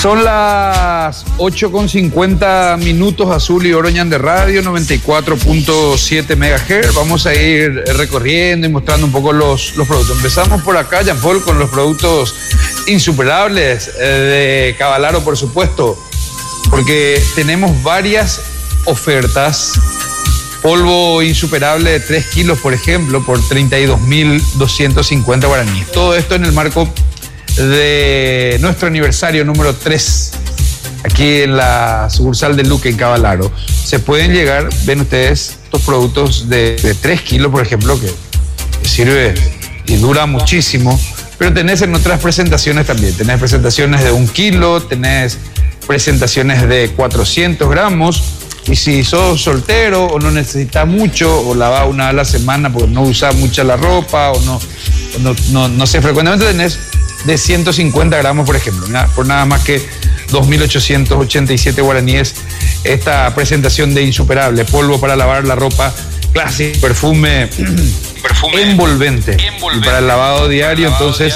Son las 8:50 Azul y Oroñan de Radio, 94.7 MHz. Vamos a ir recorriendo y mostrando un poco los productos. Empezamos por acá, Jean Paul, con los productos insuperables de Cavalaro, por supuesto, porque tenemos varias ofertas. Polvo insuperable de 3 kilos, por ejemplo, por 32.250 guaraníes. Todo esto en el marco de nuestro aniversario número 3, aquí en la sucursal de Luque, en Cavalaro. Se pueden llegar, ven ustedes, estos productos de 3 kilos, por ejemplo, que sirve y dura muchísimo, pero tenés en otras presentaciones también. Tenés presentaciones de 1 kilo, tenés presentaciones de 400 gramos, y si sos soltero o no necesitas mucho, o lavas una vez a la semana porque no usas mucha la ropa, o no sé, frecuentemente tenés de 150 gramos, por ejemplo, por nada más que 2.887 guaraníes, esta presentación de insuperable, polvo para lavar la ropa clásico, perfume envolvente, y para el lavado diario, entonces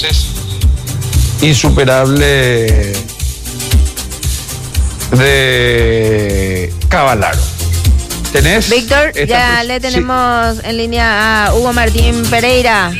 insuperable de Cavalaro. ¿Tenés? Víctor, ya le tenemos en línea a Hugo Martín Pereira.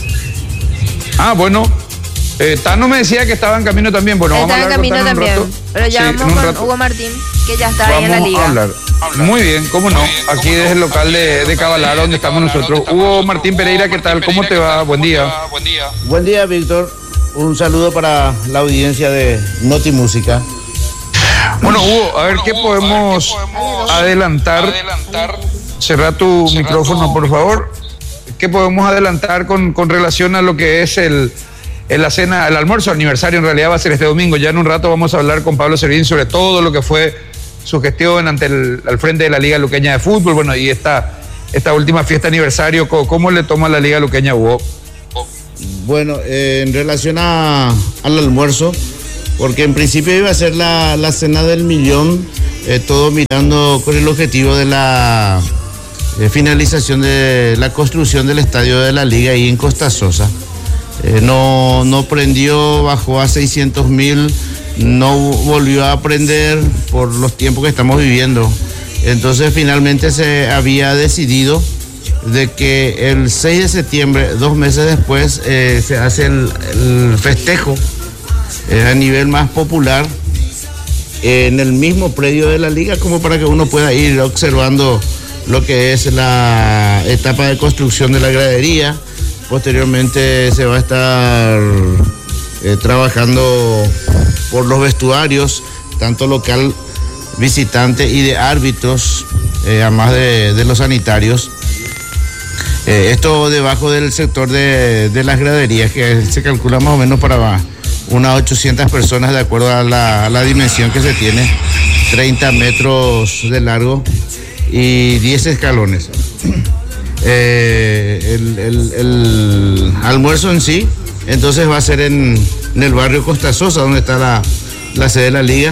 Ah, bueno. Tano me decía que estaba en camino también. Bueno, está vamos a hablar en camino con Tano también. un rato. Pero ya vamos con Hugo Martín, que ya está ahí en la liga. Vamos a hablar. Muy bien, cómo no. Aquí desde el local de Cavalaro, donde estamos nosotros. Hugo Martín Pereira, ¿qué tal? ¿Cómo te va? Buen día. Buen día, Víctor. Un saludo para la audiencia de Noti Música. Bueno, Hugo, a ver, ¿qué podemos adelantar? Cerrá tu micrófono, por favor. ¿Qué podemos adelantar con relación a lo que es la cena, el almuerzo aniversario? En realidad va a ser este domingo. Ya en un rato vamos a hablar con Pablo Servín sobre todo lo que fue su gestión al frente de la Liga Luqueña de Fútbol. Bueno, y esta última fiesta aniversario, ¿cómo le toma la Liga Luqueña, Hugo? Bueno, en relación al almuerzo, porque en principio iba a ser la cena del millón, todo mirando con el objetivo de la finalización de la construcción del estadio de la Liga ahí en Costa Sosa. No prendió, bajó a 600.000, no volvió a prender por los tiempos que estamos viviendo. Entonces finalmente se había decidido de que el 6 de septiembre, 2 meses después, se hace el festejo a nivel más popular en el mismo predio de la liga, como para que uno pueda ir observando lo que es la etapa de construcción de la gradería. Posteriormente se va a estar trabajando por los vestuarios, tanto local, visitante y de árbitros, además de los sanitarios. Esto debajo del sector de las graderías, que se calcula más o menos para unas 800 personas, de acuerdo a la dimensión que se tiene, 30 metros de largo y 10 escalones. El almuerzo en sí, entonces va a ser en el barrio Costa Sosa, donde está la sede de la liga.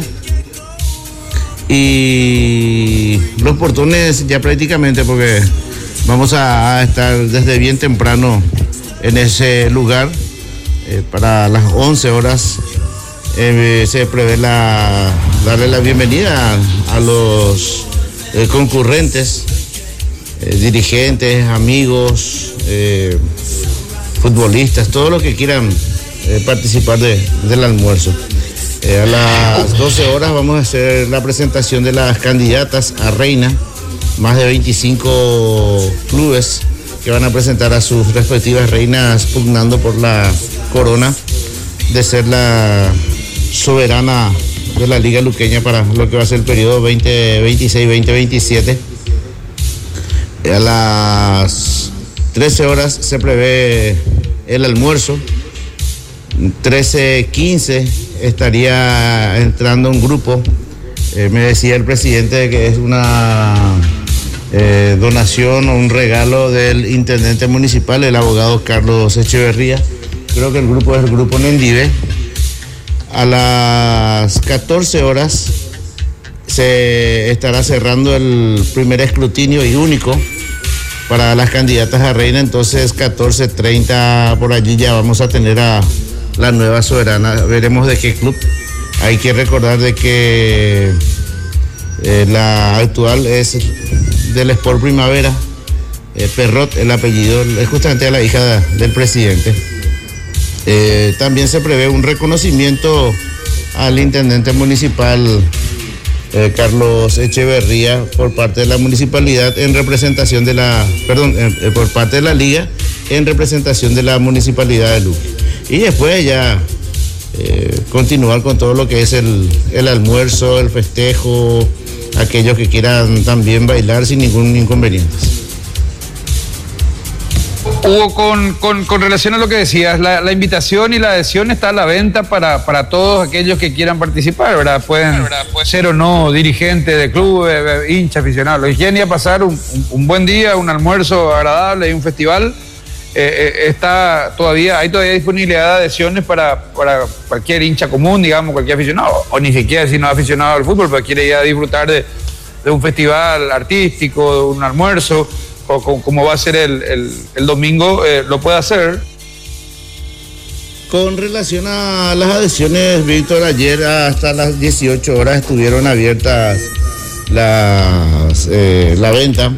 Y los portones ya prácticamente, porque vamos a estar desde bien temprano en ese lugar. Para las 11 horas se prevé darle la bienvenida a los concurrentes, dirigentes, amigos, futbolistas, todos los que quieran participar del almuerzo. A las 12 horas vamos a hacer la presentación de las candidatas a reina, más de 25 clubes que van a presentar a sus respectivas reinas pugnando por la corona de ser la soberana de la Liga Luqueña para lo que va a ser el periodo 2026-2027. A las 13 horas se prevé el almuerzo. 13:15 estaría entrando un grupo. Me decía el presidente que es una donación o un regalo del intendente municipal, el abogado Carlos Echeverría. Creo que el grupo es el grupo Nendive. A las 14 horas se estará cerrando el primer escrutinio y único para las candidatas a reina. Entonces 14:30 por allí ya vamos a tener a la nueva soberana. Veremos de qué club. Hay que recordar de que la actual es del Sport Primavera, Perrot, el apellido, es justamente a la hija del presidente. También se prevé un reconocimiento al intendente municipal Carlos Echeverría por parte de la municipalidad en representación de por parte de la liga en representación de la municipalidad de Luque. Y después ya continuar con todo lo que es el almuerzo, el festejo, aquellos que quieran también bailar sin ningún inconveniente. Hugo, con relación a lo que decías, la invitación y la adhesión está a la venta para todos aquellos que quieran participar, ¿verdad? Pueden ser o no dirigentes de clubes, hinchas, aficionados. Los que quieren ir a pasar un buen día, un almuerzo agradable y un festival, hay todavía disponibilidad de adhesiones para cualquier hincha común, digamos, cualquier aficionado, o ni siquiera si no es aficionado al fútbol, pero quiere ir a disfrutar de un festival artístico, de un almuerzo, como va a ser el domingo, lo puede hacer. Con relación a las adhesiones, Víctor, ayer hasta las 18 horas estuvieron abiertas la venta.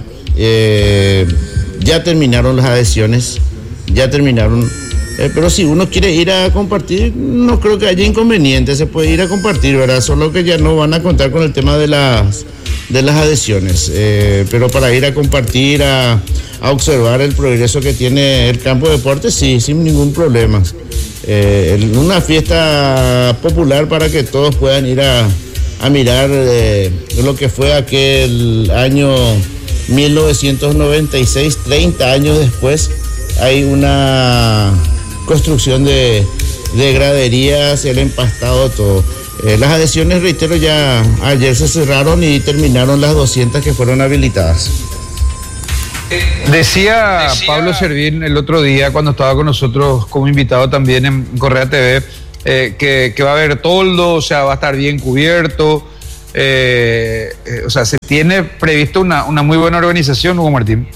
Ya terminaron las adhesiones, pero si uno quiere ir a compartir, no creo que haya inconveniente, se puede ir a compartir, ¿verdad? Solo que ya no van a contar con el tema de las adhesiones, pero para ir a compartir, a observar el progreso que tiene el campo de deportes, sí, sin ningún problema. Una fiesta popular para que todos puedan ir a mirar lo que fue aquel año 1996, 30 años después, hay una construcción de graderías, el empastado, todo. Las adhesiones, reitero, ya ayer se cerraron y terminaron las 200 que fueron habilitadas. Decía Pablo Servín el otro día cuando estaba con nosotros como invitado también en Correa TV, que va a haber toldo, o sea, va a estar bien cubierto, o sea, se tiene previsto una muy buena organización, Hugo Martín.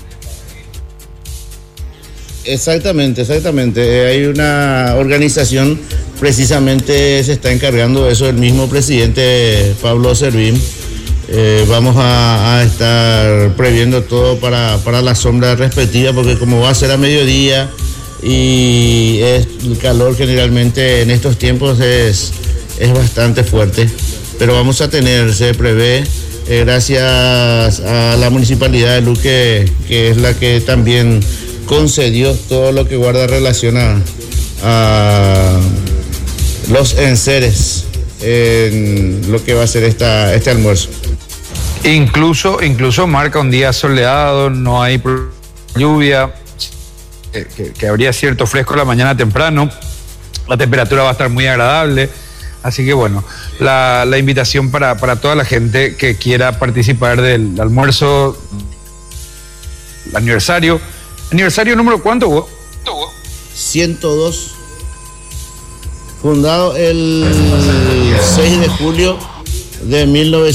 Exactamente. Hay una organización, precisamente se está encargando de eso el mismo presidente Pablo Servín. Vamos a estar previendo todo para la sombra respectiva, porque como va a ser a mediodía y el calor generalmente en estos tiempos es bastante fuerte, pero vamos a tener, se prevé, gracias a la municipalidad de Luque, que es la que también concedió todo lo que guarda relación a los enseres en lo que va a ser este almuerzo. Incluso marca un día soleado, no hay lluvia, que habría cierto fresco la mañana temprano, la temperatura va a estar muy agradable, así que bueno, la invitación para toda la gente que quiera participar del almuerzo, el aniversario número ¿cuánto, Hugo? 102, fundado el 6 de julio de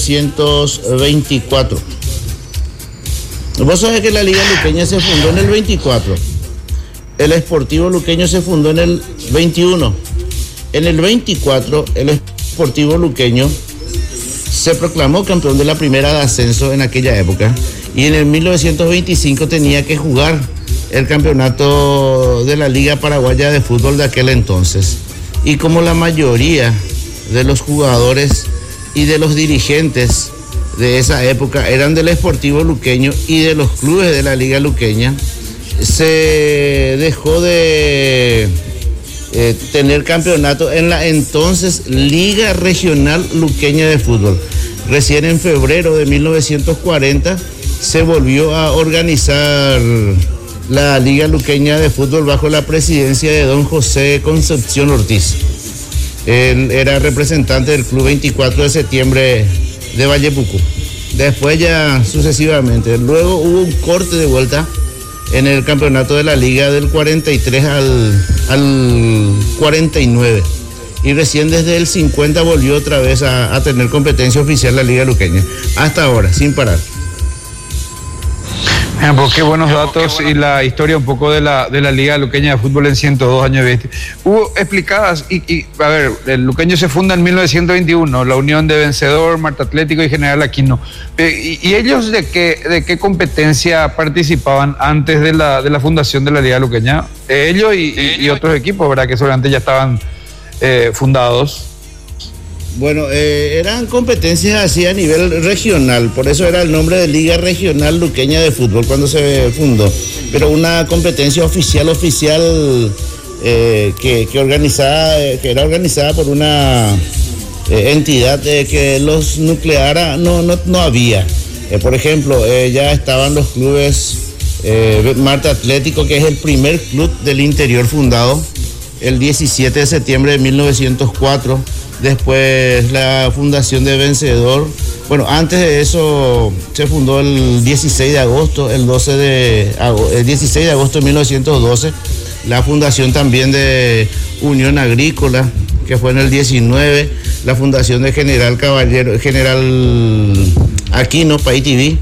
1924. Vos sabés que la Liga Luqueña se fundó en el 24, el Sportivo Luqueño se fundó en el 21, en el 24 el Sportivo Luqueño se proclamó campeón de la primera de ascenso en aquella época, y en el 1925 tenía que jugar el campeonato de la Liga Paraguaya de Fútbol de aquel entonces. Y como la mayoría de los jugadores y de los dirigentes de esa época eran del Sportivo Luqueño y de los clubes de la Liga Luqueña, se dejó de tener campeonato en la entonces Liga Regional Luqueña de Fútbol. Recién en febrero de 1940 se volvió a organizar la Liga Luqueña de Fútbol bajo la presidencia de don José Concepción Ortiz. Él era representante del Club 24 de Septiembre de Vallepucú. Después ya sucesivamente. Luego hubo un corte de vuelta en el campeonato de la Liga del 43 al 49. Y recién desde el 50 volvió otra vez a tener competencia oficial la Liga Luqueña. Hasta ahora, sin parar. Pues qué buenos datos y la historia un poco de la Liga Luqueña de Fútbol en 102 años de vida. Hubo explicadas a ver, el Luqueño se funda en 1921, la unión de Vencedor, Marte Atlético y General Aquino. ¿Y ellos de qué competencia participaban antes de la fundación de la Liga Luqueña? Ellos y otros equipos, ¿verdad? Que seguramente ya estaban fundados. Bueno, eran competencias así a nivel regional, por eso era el nombre de Liga Regional Luqueña de Fútbol cuando se fundó. Pero una competencia oficial que era organizada por una entidad que los nucleara no había. Por ejemplo, ya estaban los clubes Marte Atlético, que es el primer club del interior fundado el 17 de septiembre de 1904. Después la fundación de Vencedor. Bueno, antes de eso se fundó el 16 de agosto, el 16 de agosto de 1912. La fundación también de Unión Agrícola, que fue en el 19. La fundación de General Aquino, País TV,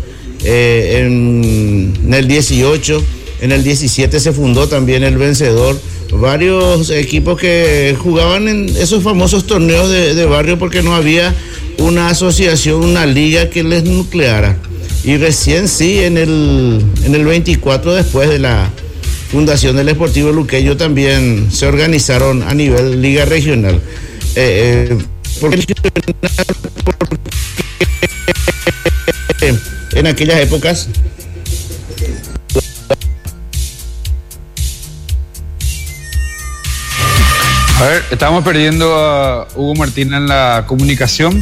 en el 18. En el 17 se fundó también el Vencedor. Varios equipos que jugaban en esos famosos torneos de barrio porque no había una asociación, una liga que les nucleara. Y recién sí, en el 24, después de la fundación del Sportivo Luqueño, también se organizaron a nivel liga regional. Porque en aquellas épocas... A ver, estamos perdiendo a Hugo Martín en la comunicación.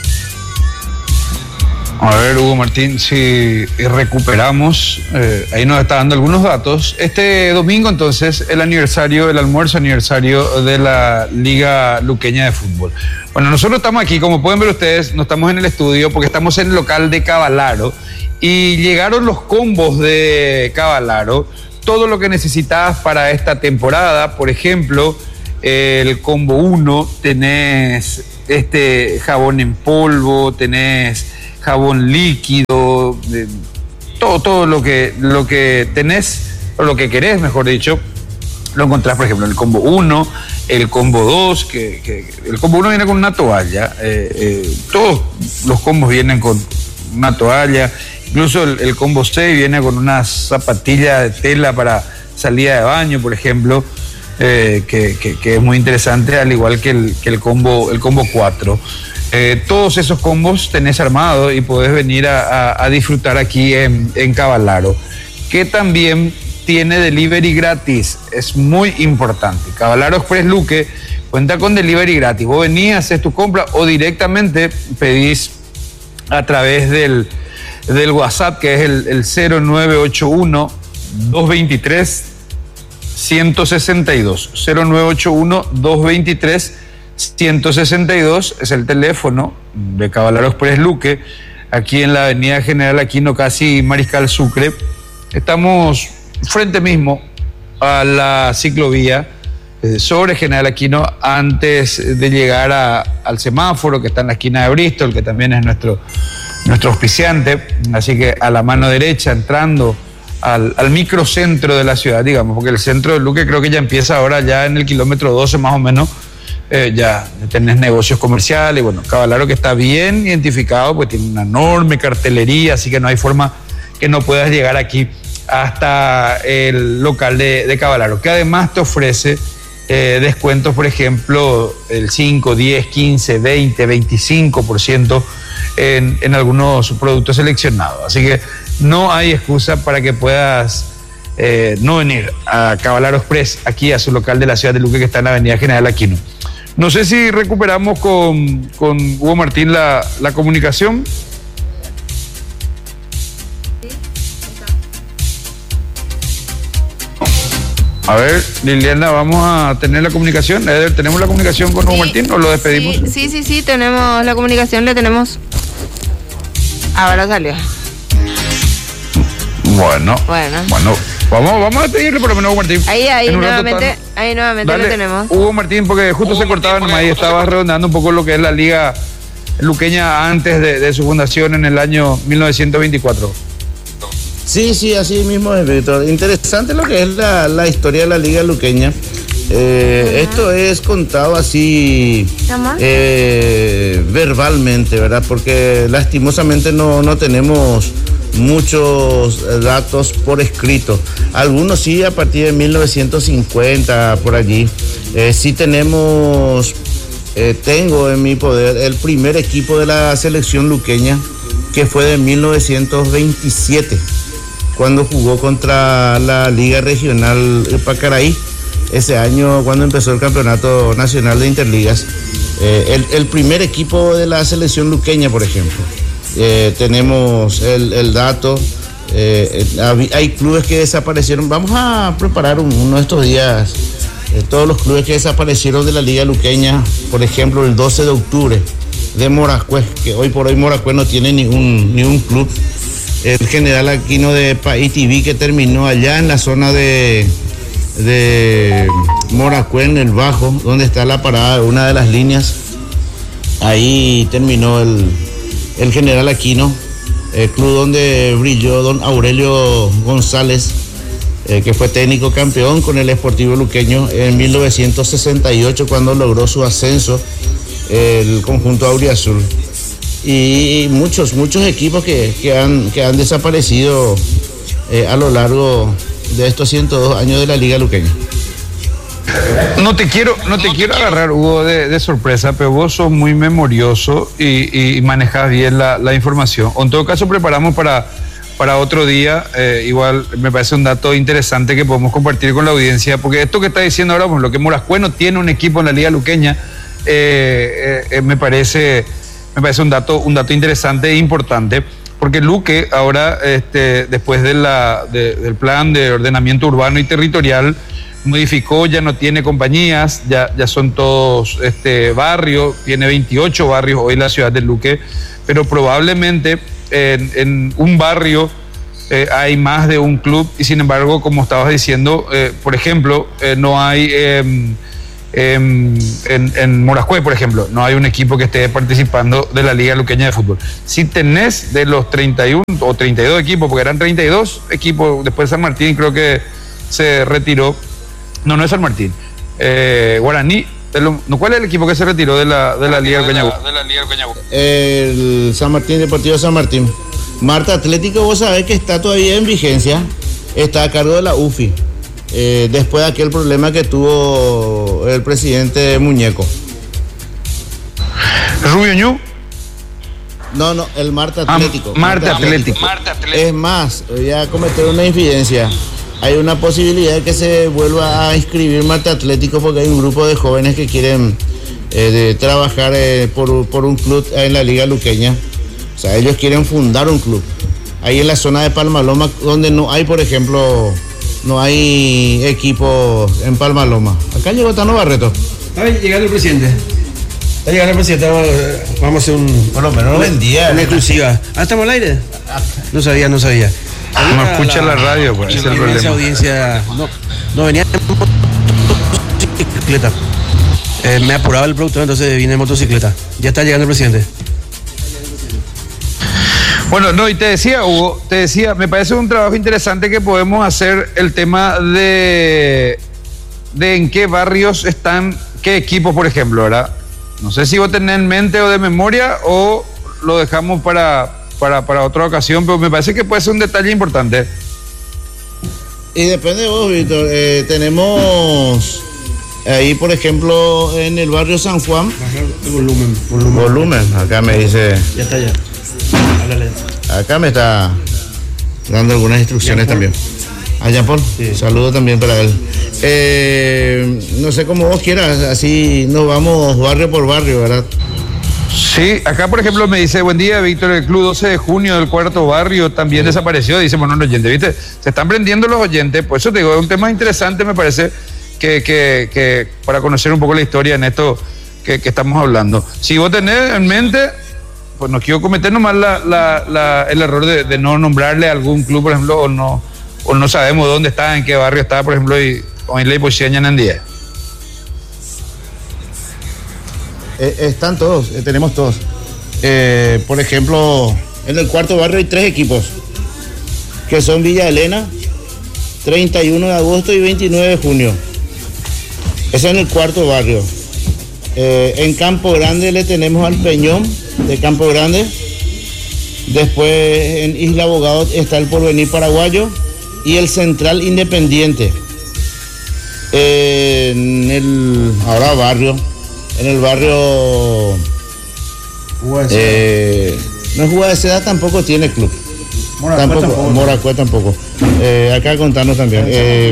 A ver, Hugo Martín, si recuperamos, ahí nos está dando algunos datos. Este domingo, entonces, el almuerzo aniversario de la Liga Luqueña de Fútbol. Bueno, nosotros estamos aquí, como pueden ver ustedes, no estamos en el estudio porque estamos en el local de Cavalaro y llegaron los combos de Cavalaro, todo lo que necesitabas para esta temporada. Por ejemplo, el combo 1, tenés jabón en polvo, tenés jabón líquido, todo lo que tenés, o lo que querés, mejor dicho, lo encontrás, por ejemplo, en el combo 1, el combo 2, que el combo 1 viene con una toalla, todos los combos vienen con una toalla, incluso el combo 6 viene con una zapatilla de tela para salida de baño, por ejemplo. Que es muy interesante, al igual que el combo 4. Todos esos combos tenés armado y podés venir a disfrutar aquí en Cavalaro, que también tiene delivery gratis. Es muy importante. Cavalaro Express Luque cuenta con delivery gratis. Vos venís, haces tu compra o directamente pedís a través del WhatsApp, que es el 0981 223 162, 0981-223-162 es el teléfono de Cavalaro Express Luque, aquí en la avenida General Aquino, casi Mariscal Sucre. Estamos frente mismo a la ciclovía sobre General Aquino, antes de llegar al semáforo que está en la esquina de Bristol, que también es nuestro auspiciante, así que a la mano derecha, entrando al microcentro de la ciudad, digamos, porque el centro de Luque creo que ya empieza ahora, ya en el kilómetro 12 más o menos, ya tenés negocios comerciales. Bueno, Cavalaro, que está bien identificado, pues tiene una enorme cartelería, así que no hay forma que no puedas llegar aquí hasta el local de Cavalaro, que además te ofrece descuentos, por ejemplo, el 5, 10, 15, 20, 25% en algunos productos seleccionados. Así que no hay excusa para que puedas no venir a Cavalaro Express, aquí a su local de la ciudad de Luque, que está en la avenida General Aquino. No sé si recuperamos con Hugo Martín la comunicación. A ver, Liliana, vamos a tener la comunicación. ¿Tenemos la comunicación con Hugo Martín o lo despedimos? Sí, tenemos la comunicación, la tenemos. Ahora salió. Bueno, vamos a pedirle por lo menos a Hugo Martín. Ahí nuevamente lo tenemos. Hugo Martín, porque justo se cortaba nomás y estaba redondeando un poco lo que es la Liga Luqueña antes de su fundación en el año 1924. Sí, así mismo es, Víctor. Interesante lo que es la historia de la Liga Luqueña. Esto es contado así verbalmente, ¿verdad? Porque lastimosamente no tenemos muchos datos por escrito. Algunos sí, a partir de 1950, por allí. Sí tenemos, tengo en mi poder el primer equipo de la selección luqueña, que fue de 1927, cuando jugó contra la Liga Regional Pacaraí. Ese año, cuando empezó el Campeonato Nacional de Interligas, el primer equipo de la selección luqueña, por ejemplo. Tenemos el dato. Hay clubes que desaparecieron. Vamos a preparar uno de estos días todos los clubes que desaparecieron de la Liga Luqueña. Por ejemplo, el 12 de octubre de Morascué, que hoy por hoy Morascué no tiene ni un club. El General Aquino de Paitibí, que terminó allá en la zona de Morascué, en el Bajo, donde está la parada de una de las líneas. Ahí terminó el General Aquino, el club donde brilló don Aurelio González, que fue técnico campeón con el Sportivo Luqueño en 1968, cuando logró su ascenso el conjunto auriazul. Y muchos equipos que han desaparecido a lo largo de estos 102 años de la Liga Luqueña. No te quiero agarrar, Hugo, de sorpresa, pero vos sos muy memorioso y manejas bien la información. En todo caso, preparamos para otro día. Igual me parece un dato interesante que podemos compartir con la audiencia, porque esto que está diciendo ahora, pues, lo que Morascué no tiene un equipo en la Liga Luqueña, me parece un dato interesante e importante. Porque Luque ahora, después del plan de ordenamiento urbano y territorial, modificó, ya no tiene compañías, ya son todos barrios, tiene 28 barrios hoy la ciudad de Luque, pero probablemente en un barrio hay más de un club, y sin embargo, como estabas diciendo, por ejemplo, no hay en Morascué, por ejemplo, no hay un equipo que esté participando de la Liga Luqueña de Fútbol. Si tenés de los 31 o 32 equipos, porque eran 32 equipos, después San Martín creo que se retiró. No es San Martín. Guaraní. ¿Cuál es el equipo que se retiró de la Liga Luqueña? El San Martín, Deportivo San Martín. Marta Atlético, vos sabés que está todavía en vigencia, está a cargo de la UFI. Después de aquel problema que tuvo el presidente Muñeco. ¿Rubio Ñu? No, el Marta Atlético. Marta Atlético. Es más, ya a cometer una infidencia. Hay una posibilidad de que se vuelva a inscribir Marta Atlético, porque hay un grupo de jóvenes que quieren trabajar por un club en la Liga Luqueña. O sea, ellos quieren fundar un club ahí en la zona de Palmaloma, donde no hay, por ejemplo, no hay equipos en Palmaloma. Acá llegó Tano Barreto. Está llegando el presidente. Vamos a hacer por lo menos no vendía. Una exclusiva. ¿Estamos al aire? No sabía. No escucha la radio, pues, es el problema. Esa audiencia no venía en motocicleta. Me apuraba el productor, entonces vine en motocicleta. Ya está llegando el presidente. Bueno, no, y te decía, Hugo, me parece un trabajo interesante que podemos hacer el tema de en qué barrios están, qué equipos, por ejemplo, ¿verdad? No sé si vos tenés en mente o de memoria, o lo dejamos para otra ocasión, pero me parece que puede ser un detalle importante. Y depende de vos, Víctor. Tenemos ahí, por ejemplo, en el barrio San Juan. Volumen. Acá me dice. Ya está ya. Háblale. Acá me está dando algunas instrucciones también. ¿A Jean Paul? Sí. Saludo también para él. No sé cómo vos quieras, así nos vamos barrio por barrio, ¿verdad? Sí, acá por ejemplo me dice, buen día Víctor, el club 12 de junio del cuarto barrio también desapareció, dice, bueno, los oyentes, ¿viste? Se están prendiendo los oyentes, por eso te digo, es un tema interesante, me parece, que para conocer un poco la historia en esto que estamos hablando. Si vos tenés en mente, pues no quiero cometer nomás el error de no nombrarle a algún club, por ejemplo, o no sabemos dónde está, en qué barrio está, por ejemplo, y en la Ipocheña en día. Están todos, tenemos todos. Por ejemplo, en el cuarto barrio hay 3 equipos. que son Villa Elena, 31 de agosto y 29 de junio. Eso en el cuarto barrio. En Campo Grande le tenemos al Peñón de Campo Grande. Después en Isla Abogado está el Porvenir Paraguayo y el Central Independiente. En el barrio no, Juga de Seda tampoco tiene club. Moracue tampoco. Acá contarnos también.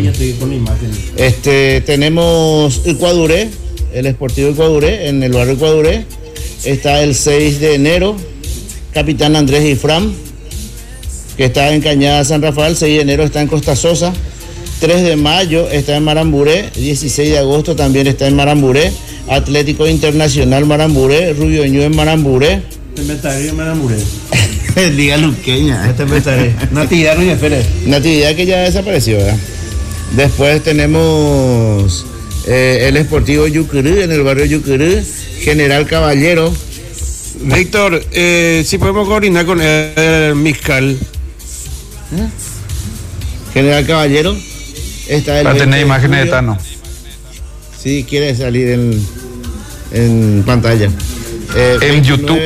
Tenemos Ecuaduré, el Sportivo Ecuaduré, en el barrio Ecuaduré. Está el 6 de enero, Capitán Andrés Ifram, que está en Cañada San Rafael. 6 de enero está en Costa Sosa. 3 de mayo está en Maramburé. 16 de agosto también está en Maramburé. Atlético Internacional Maramburé. Rubio Ñu en Maramburé. en Maramburé. Liga Luqueña. Natividad Núñez Pérez. Natividad que ya desapareció, ¿verdad? Después tenemos el Sportivo Yucurú, en el barrio Yucurú. General Caballero. Víctor, si podemos coordinar con el Miscal. General Caballero. Está el para tener imágenes de Tano. Sí, quiere salir en pantalla. En YouTube.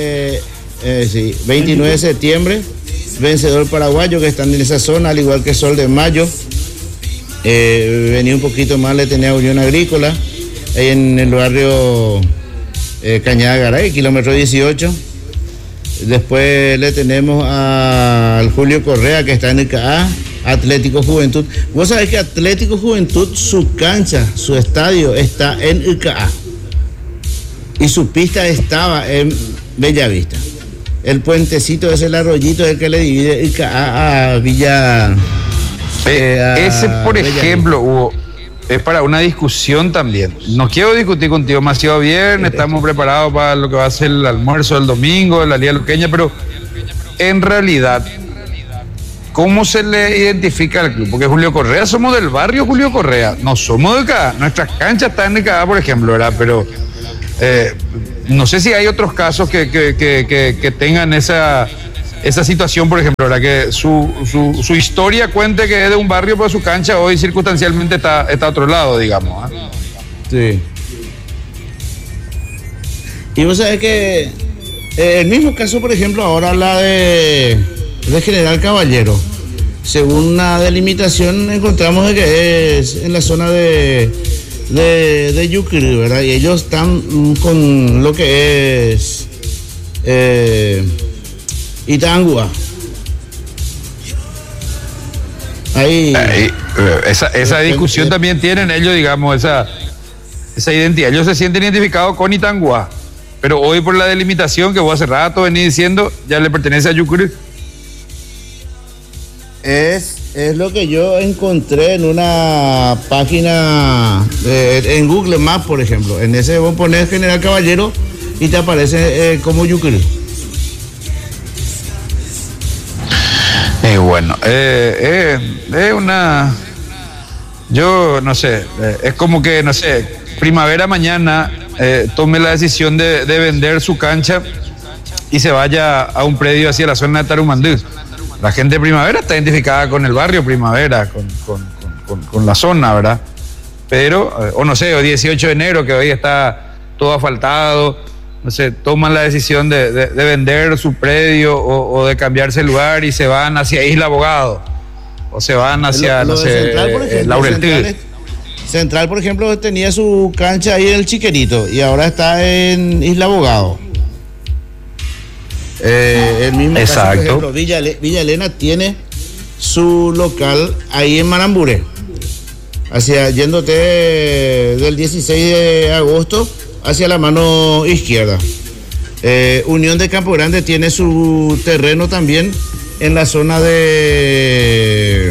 29 de septiembre, vencedor paraguayo que están en esa zona, al igual que Sol de Mayo. Venía un poquito más, le tenía Unión Agrícola, ahí en el barrio Cañada Garay, kilómetro 18. Después le tenemos al Julio Correa, que está en el CA, Atlético Juventud. Vos sabés que Atlético Juventud, su cancha, su estadio está en ICA y su pista estaba en Bellavista. El puentecito es el arroyito, es el que le divide ICA a Villa. Ese, por ejemplo, Hugo, es para una discusión también. No quiero discutir contigo demasiado bien, estamos preparados para lo que va a ser el almuerzo del domingo, de la Liga Luqueña, pero en realidad, ¿cómo se le identifica al club? Porque Julio Correa, somos del barrio Julio Correa, no somos de acá. Nuestras canchas están en acá, por ejemplo, ¿verdad? Pero no sé si hay otros casos que tengan esa situación, por ejemplo, ¿verdad? Que su historia cuente que es de un barrio, pero su cancha hoy circunstancialmente está a otro lado, digamos. Sí. Y vos sabés que el mismo caso, por ejemplo, ahora la de General Caballero, según una delimitación encontramos de que es en la zona de Yucurú, ¿verdad? Y ellos están con lo que es Itangua. Ahí esa discusión también tienen ellos, digamos, esa identidad. Ellos se sienten identificados con Itangua, pero hoy por la delimitación que vos hace rato venís diciendo, ya le pertenece a Yucurú. Es lo que yo encontré en una página, en Google Maps, por ejemplo. En ese vos pones General Caballero y te aparece como Yucurú. Bueno, es una... Yo no sé, es como que, no sé, Primavera mañana tome la decisión de vender su cancha y se vaya a un predio hacia la zona de Tarumandú. La gente de Primavera está identificada con el barrio Primavera, con la zona, ¿verdad? Pero, o no sé, o 18 de enero, que hoy está todo asfaltado, no sé, toman la decisión de vender su predio o de cambiarse el lugar y se van hacia Isla Abogado, o se van hacia, no sé, Laurel. Central, por ejemplo, tenía su cancha ahí en el Chiquerito y ahora está en Isla Abogado. El mismo caso, por ejemplo, Villa Elena tiene su local ahí en Maramburé, yéndote del 16 de agosto hacia la mano izquierda. Unión de Campo Grande tiene su terreno también en la zona de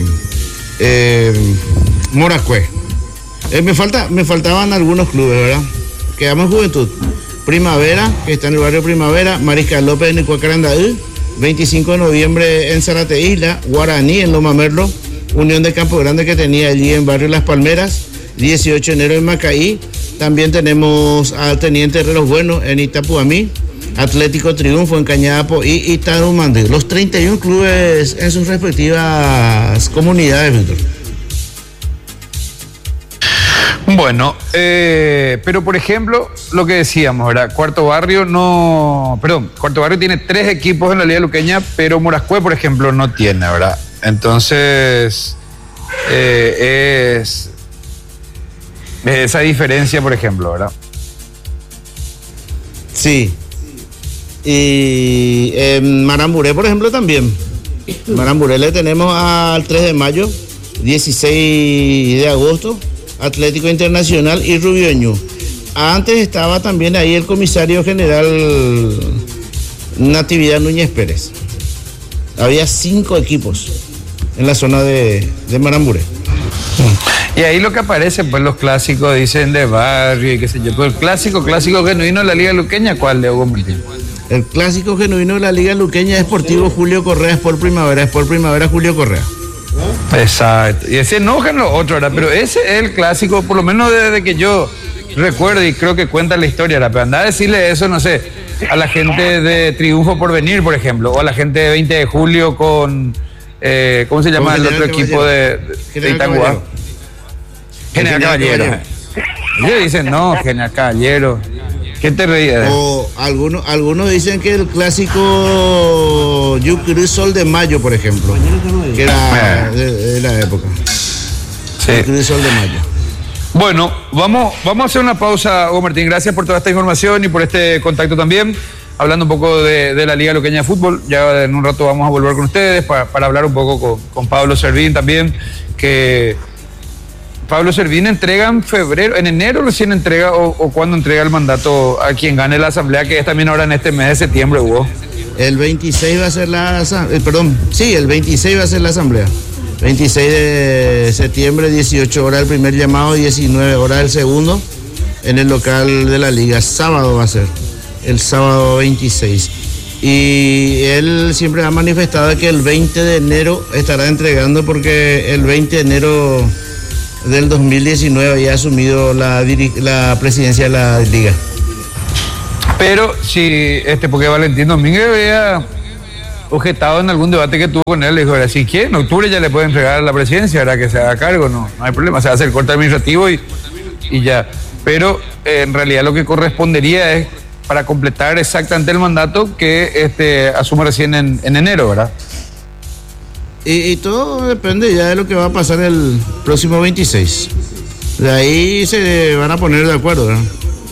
Moracue. Me faltaban algunos clubes, ¿verdad? Quedamos en Juventud. Primavera, que está en el barrio Primavera. Mariscal López en Nicuacarandaú. 25 de noviembre en Zárate Isla. Guaraní en Loma Merlo. Unión de Campo Grande, que tenía allí en barrio Las Palmeras. 18 de enero en Macaí. También tenemos al Teniente Herreros Buenos en Itapuamí. Atlético Triunfo en Cañapo y Tarumandé. Los 31 clubes en sus respectivas comunidades, Víctor. Bueno, pero por ejemplo, lo que decíamos, ¿verdad? Cuarto Barrio tiene 3 equipos en la Liga Luqueña, pero Morascue, por ejemplo, no tiene, ¿verdad? Entonces, es esa diferencia, por ejemplo, ¿verdad? Sí. Y en Maramburé, por ejemplo, también. En Maramburé le tenemos al 3 de mayo, 16 de agosto, Atlético Internacional y Rubioño. Antes estaba también ahí el comisario general Natividad Núñez Pérez. Había 5 equipos en la zona de Maramburé. Y ahí lo que aparece, pues los clásicos dicen de barrio y qué sé yo. Pero el clásico genuino de la Liga Luqueña, ¿cuál de Hugo Martín? El clásico genuino de la Liga Luqueña es Sportivo Julio Correa, Sport Primavera Julio Correa. Exacto. Y ese enojan los otros, ¿verdad? Pero ese es el clásico, por lo menos desde que yo recuerdo y creo que cuenta la historia, ¿verdad? Pero andar a decirle eso, no sé, a la gente de Triunfo por Venir, por ejemplo, o a la gente de 20 de julio con, ¿cómo se llama el otro equipo de Itagua? General Caballero. Ellos dicen, no, General Caballero. ¿Qué te reías? O algunos dicen que el clásico Yucurú Sol de Mayo, por ejemplo, que era de la época. Sí. Yucurú Sol de Mayo. Bueno, vamos a hacer una pausa, Hugo Martín. Gracias por toda esta información y por este contacto también. Hablando un poco de la Liga Luqueña de Fútbol. Ya en un rato vamos a volver con ustedes para hablar un poco con Pablo Servín también, que Pablo Servín entrega en enero recién entrega o cuando entrega el mandato a quien gane la asamblea, que es también ahora en este mes de septiembre, Hugo. El 26 va a ser el 26 va a ser la asamblea. 26 de septiembre, 18 horas el primer llamado, 19 horas el segundo, en el local de la liga. Sábado va a ser, el sábado 26. Y él siempre ha manifestado que el 20 de enero estará entregando, porque el 20 de enero del 2019 había asumido la presidencia de la liga. Pero si, porque Valentín Domínguez había objetado en algún debate que tuvo con él, le dijo, así que en octubre ya le puede entregar la presidencia, ¿verdad? Que se haga cargo, no hay problema, se hace el corte administrativo y ya. Pero en realidad lo que correspondería es, para completar exactamente el mandato, que asuma recién en enero, ¿verdad? Y todo depende ya de lo que va a pasar el próximo 26. De ahí se van a poner de acuerdo, ¿verdad?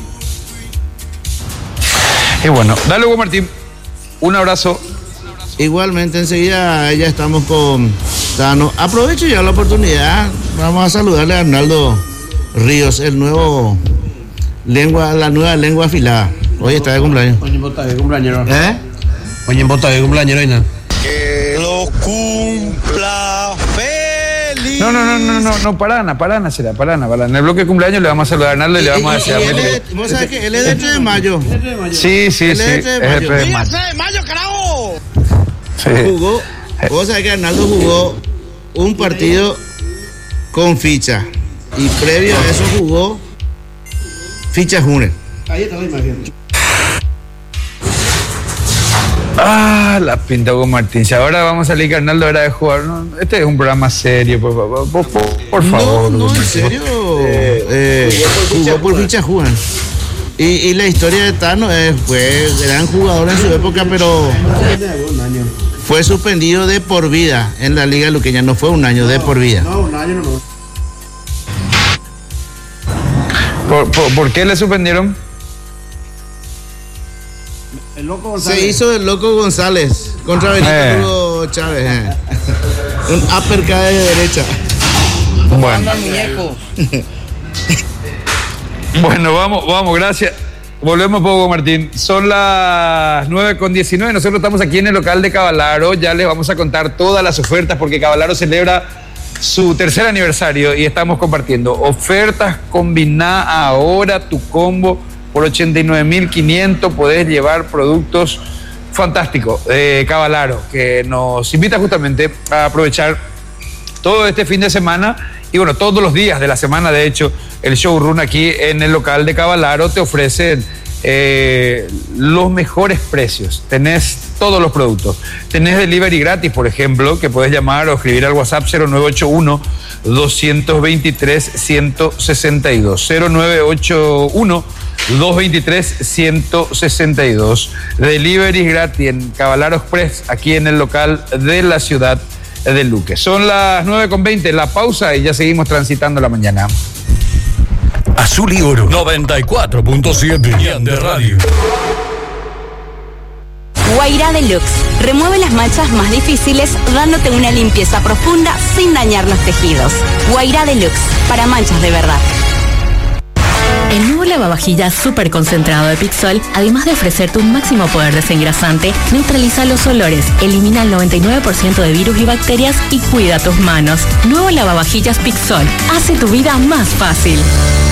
Y bueno, dale, Hugo Martín, un abrazo. Igualmente, enseguida ya estamos con Tano. Aprovecho ya la oportunidad, vamos a saludarle a Arnaldo Ríos, la nueva lengua afilada. Hoy está de cumpleaños. Oye, bota de cumpleaños. Oye, bota de cumpleaños y nada. Que lo cumpla feliz. No, Paraná será. En el bloque de cumpleaños le vamos a saludar a Arnaldo y le vamos a decir ¿vos sabés que él es de 3 de mayo? Sí, es el 3 de mayo, carajo. Sí. Vos sabés que Arnaldo jugó un partido con ficha y previo a eso jugó ficha Junior. Ahí está la imagen. La pinta Hugo Martín. Si ahora vamos a salir que Arnaldo era de jugar. No, este es un programa serio, por favor. No, en serio. Jugó por ficha Junior. Y la historia de Tano fue gran jugador en su época, pero fue suspendido de por vida en la Liga Luqueña. No fue un año, de por vida. No, un año no. ¿Por qué le suspendieron? El loco González. Se hizo el loco González contra Benito Hugo Chávez. Un uppercut de derecha. Bueno, vamos, gracias. Volvemos poco, Martín. Son las 9:19. Nosotros estamos aquí en el local de Cavalaro. Ya les vamos a contar todas las ofertas, porque Cavalaro celebra su 3er aniversario y estamos compartiendo ofertas combinadas. Ahora tu combo por 89.500 podés llevar productos fantásticos de Cavalaro, que nos invita justamente a aprovechar todo este fin de semana y bueno, todos los días de la semana. De hecho, el showroom aquí en el local de Cavalaro te ofrecen los mejores precios. Tenés todos los productos. Tenés delivery gratis, por ejemplo, que puedes llamar o escribir al WhatsApp 0981-223-162. 0981-223-162. Delivery gratis en Cavalaro Express, aquí en el local de la ciudad de Luque. Son las 9:20, la pausa y ya seguimos transitando la mañana. Azul y Oro 94.7 Yande Radio. Guairá Deluxe. Remueve las manchas más difíciles dándote una limpieza profunda sin dañar los tejidos. Guairá Deluxe, para manchas de verdad. El nuevo lavavajillas súper concentrado de Pixol, además de ofrecerte un máximo poder desengrasante, neutraliza los olores, elimina el 99% de virus y bacterias y cuida tus manos. Nuevo lavavajillas Pixol, hace tu vida más fácil.